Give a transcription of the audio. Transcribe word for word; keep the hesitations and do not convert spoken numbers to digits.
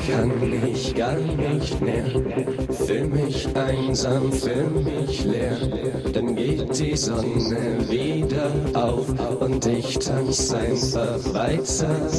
kann ich gar nicht mehr. Fühl mich einsam, fühl mich leer. Dann geht die Sonne wieder auf und ich tanz einfach weiter.